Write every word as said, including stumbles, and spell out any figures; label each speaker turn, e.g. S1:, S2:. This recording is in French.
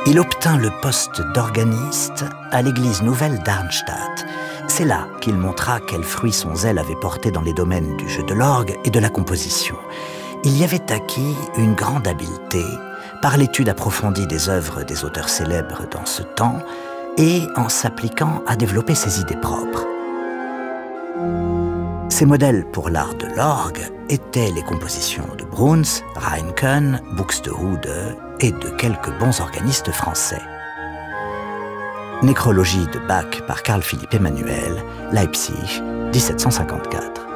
S1: Il obtint le poste d'organiste à l'église nouvelle d'Arnstadt. C'est là qu'il montra quels fruits son zèle avait porté dans les domaines du jeu de l'orgue et de la composition. Il y avait acquis une grande habileté par l'étude approfondie des œuvres des auteurs célèbres dans ce temps et en s'appliquant à développer ses idées propres. Ses modèles pour l'art de l'orgue étaient les compositions de Bruns, Reinken, Buxtehude et de quelques bons organistes français. Nécrologie de Bach par Carl Philipp Emanuel, Leipzig, dix-sept cent cinquante-quatre.